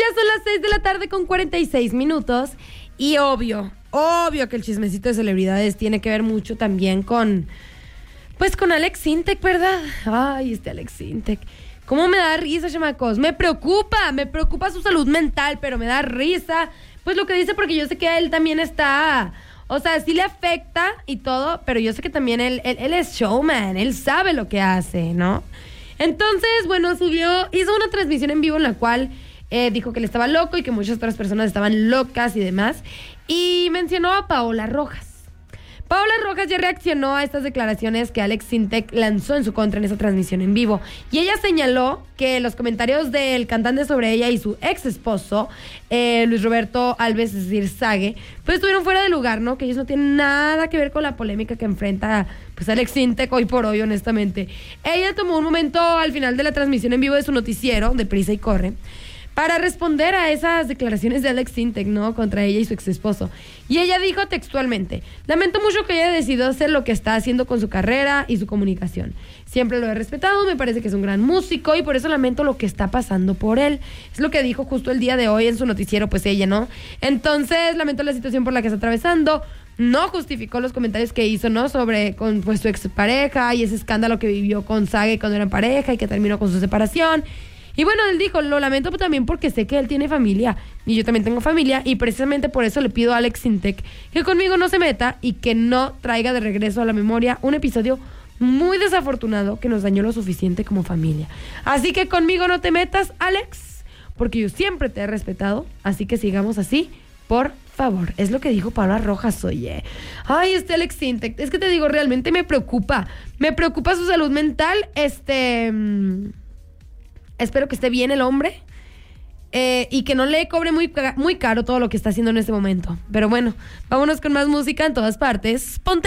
son las 6 de la tarde con 46 minutos. Y obvio que el chismecito de celebridades tiene que ver mucho también con Alex Sintek, ¿verdad? Ay, Alex Sintek. ¿Cómo me da risa, chamacos? Me preocupa su salud mental, pero me da risa. Pues lo que dice, porque yo sé que a él también está... O sea, sí le afecta y todo, pero yo sé que también él es showman, él sabe lo que hace, ¿no? Entonces, bueno, hizo una transmisión en vivo en la cual dijo que él estaba loco y que muchas otras personas estaban locas y demás. Y mencionó a Paola Rojas. Paola Rojas ya reaccionó a estas declaraciones que Alex Sintek lanzó en su contra en esa transmisión en vivo. Y ella señaló que los comentarios del cantante sobre ella y su ex esposo, Luis Roberto Alves, es decir, Sage, pues estuvieron fuera de lugar, ¿no? Que ellos no tienen nada que ver con la polémica que enfrenta pues Alex Sintek hoy por hoy, honestamente. Ella tomó un momento al final de la transmisión en vivo de su noticiero, de Prisa y Corre, para responder a esas declaraciones de Alex Sintek, ¿no? Contra ella y su ex esposo. Y ella dijo textualmente: lamento mucho que haya decidido hacer lo que está haciendo con su carrera y su comunicación. Siempre lo he respetado, me parece que es un gran músico y por eso lamento lo que está pasando por él. Es lo que dijo justo el día de hoy en su noticiero, pues ella, ¿no? Entonces, lamento la situación por la que está atravesando. No justificó los comentarios que hizo, ¿no? Sobre su expareja y ese escándalo que vivió con Sage cuando eran pareja y que terminó con su separación. Y bueno, él dijo, lo lamento también porque sé que él tiene familia y yo también tengo familia y precisamente por eso le pido a Alex Sintek que conmigo no se meta y que no traiga de regreso a la memoria un episodio muy desafortunado que nos dañó lo suficiente como familia. Así que conmigo no te metas, Alex, porque yo siempre te he respetado, así que sigamos así, por favor. Es lo que dijo Paola Rojas, oye. Ay, Alex Sintek, es que te digo, realmente me preocupa su salud mental, Espero que esté bien el hombre y que no le cobre muy caro todo lo que está haciendo en este momento. Pero bueno, vámonos con más música en todas partes. Ponte